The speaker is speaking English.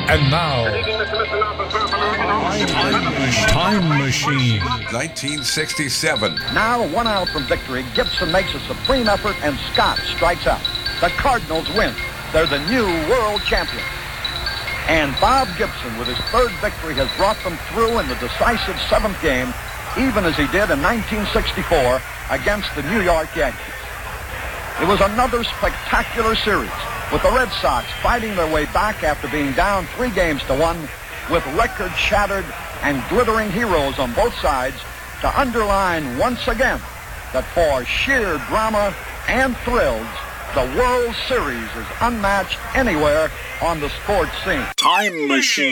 And now, Time Machine. 1967. Now, 1 out from victory, Gibson makes a supreme effort and Scott strikes out. The Cardinals win. They're the new world champions. And Bob Gibson, with his third victory, has brought them through in the decisive seventh game, even as he did in 1964 against the New York Yankees. It was another spectacular series, with the Red Sox fighting their way back after being down 3-1, with records shattered and glittering heroes on both sides to underline once again that for sheer drama and thrills, the World Series is unmatched anywhere on the sports scene. Time Machine.